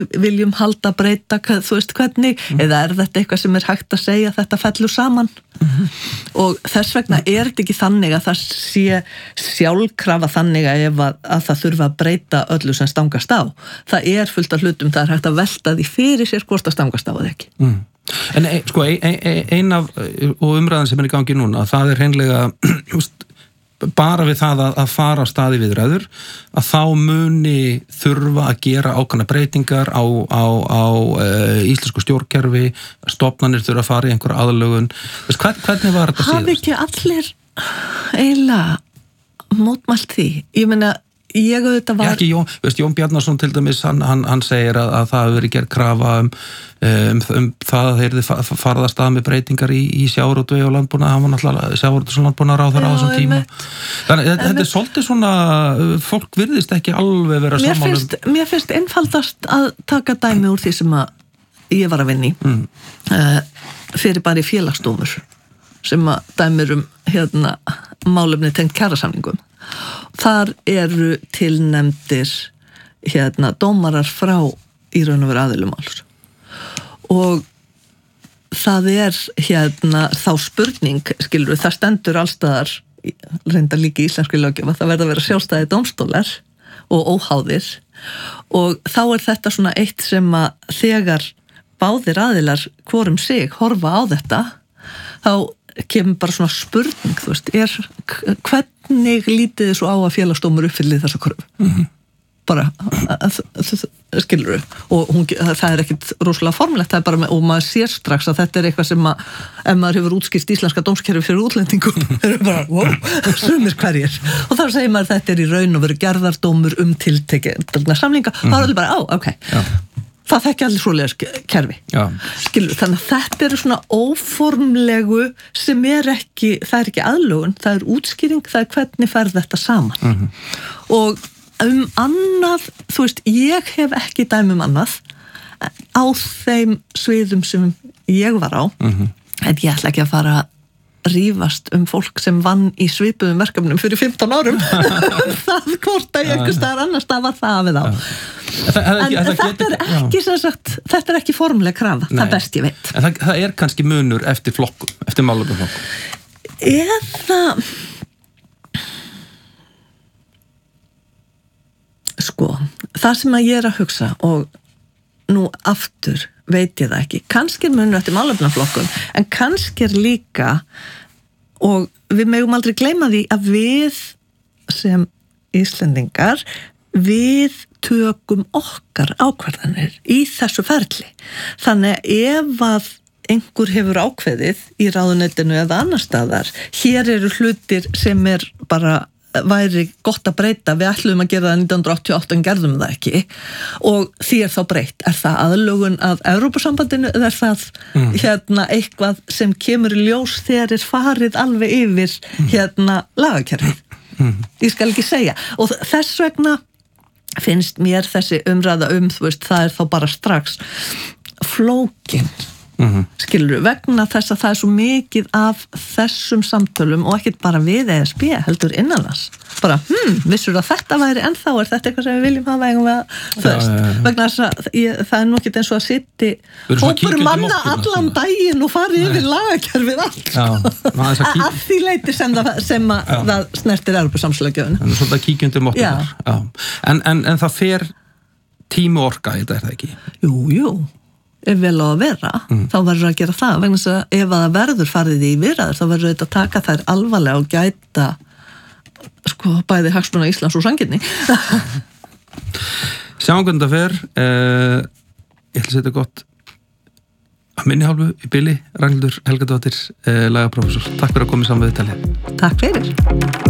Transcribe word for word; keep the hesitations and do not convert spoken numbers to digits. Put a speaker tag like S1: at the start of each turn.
S1: viljum halda breyta, þú veist hvernig, mm. eða er þetta eitthvað sem er hægt að segja, þetta fellur saman mm-hmm. og þess vegna er þetta ekki þannig að það sé sjálfkrafa þannig að ef að, að það þurfa að breyta öllu sem stangast á. Það er fullt af hlutum, það er hægt að velta því fyrir sér hvort að stangast á það ekki.
S2: Mm. En ein, sko, ein, ein af, og umræðan sem er í gangi núna, það er hreinlega, just, bara við það að, að fara á staði viðræður, að þá muni þurfa að gera ákveðnar breytingar á, á, á uh, íslensku stjórnkerfi, stofnanir þurfa að fara í einhverja aðlögun. Hvern, hvernig var þetta síðast?
S1: Hafi ekki allir eiginlega mótmælt því? Ég meina, ég auðvitað var...
S2: Já, ekki Jón, veist, Jón Bjarnason til dæmis, hann, hann, hann segir að, að það hefur verið gerð krafa um, um, um það að þeir fa farið að stað með breytingar í, í sjávarútvegi og landbúnað, hann var náttúrulega sjávarútvegs og landbúnaðarráðherra á þessum tíma. Þannig að þetta er svolítið svona, fólk virðist ekki alveg vera
S1: mér
S2: saman
S1: finnst, um... Mér finnst einfaldast að taka dæmi úr því sem að ég var að vinna í, mm. uh, fyrir bara í félagsdómur, sem að dæmir um hérna, málefni tengt kjarasamningum. Þar eru tilnefndir hérna, dómarar frá í raun og veru aðilum máls. Og það er hérna, þá spurning, skilur við, það stendur allstaðar, reynda líka í íslenskri löggjöf, að það verða að vera sjálfstæði dómstólar og óháðir. Og þá er þetta svona eitt sem að þegar báðir aðilar hvorum sig horfa á þetta, þá kemur bara svona spurning, þú veist, er, hvernig lítið þið svo á að félagsdómur uppfyllið þessa kröfu? Mm-hmm. Bara, skilur við, og hún, það er ekkit rosalega formlegt, það er bara, með, og maður sér strax að þetta er eitthvað sem að, ef maður hefur útskýrt íslenska dómskerfi fyrir útlendingum, er bara, wow, sumir hverjir. Og þá segir maður þetta er í raun og veru gerðardómur um tiltekna samlinga, mm-hmm. þá er allir bara, á, ok. Já. Það þekki allir svoleiðis kerfi. Já. Skilur, þannig að þetta eru svona óformlegu sem er ekki, það er ekki aðlögun, það er útskýring, það er hvernig fer þetta saman. Mm-hmm. Og um annað, þú veist, ég hef ekki dæmi um annað á þeim sviðum sem ég var á, mm-hmm. en ég ætla ekki að fara að rífast um fólk sem vann í svipuðum verkefnum fyrir fimmtán árum það hvort að ég einhvers staðar annars það var það við á það, en, en þetta er ekki sem sagt, þetta er ekki formleg krafa, Nei. Það best ég veit
S2: en það, það er kannski munur eftir flokkum eftir málefnaflokkum
S1: eða sko, það sem að ég er að hugsa og nú aftur veit ég það ekki, kannski er munur eftir málefnaflokkum, en kannski er líka og við megum aldrei gleyma því að við sem Íslendingar við tökum okkar ákvarðanir í þessu ferli þannig ef að einhver hefur ákveðið í ráðuneytinu eða annar staðar, hér eru hlutir sem er bara væri gott að breyta, við ætlum að gera það nítján hundruð áttatíu og átta en gerðum það ekki og því er þá breytt, er það aðlögun að Evrópusambandinu eða er það mm. hérna eitthvað sem kemur í ljós þegar er farið alveg yfir mm. hérna lagakerfið mm. ég skal ekki segja og þess vegna finnst mér þessi umræða um, þú veist, það er þá bara strax flókin Mm-hmm. skilur vegna þess að það er svo mikið af þessum samtölum og ekkert bara við E S B heldur innanlands bara, hm, vissur að þetta væri ennþá er þetta eitthvað sem við viljum hafa eigum við að þú veist, ja, ja, ja. vegna þess að ég, það er nú ekkert eins og að sitti hópur manna allan daginn og farið yfir lagakerfið allt já, að, að því leiti sem það, sem að það snertir Evrópusamslöggjöfuna
S2: en svolítið kíkjundur móttunar en, en, en það fer tími orka í þetta er það ekki?
S1: Jú, jú ef vel á að vera, mm. þá verður að gera það vegna þess að ef að það verður farið í viðræður þá verður þetta að taka þær alvarlega og gæta sko bæði hagsmuna Íslands og sanngirni
S2: Sjáum hvernig það fer eh, ég ætla að setja gott að minni hálfu í bili Ragnhildur Helgadóttir, eh, lagaprófessor Takk fyrir að koma í saman við tali
S1: Takk fyrir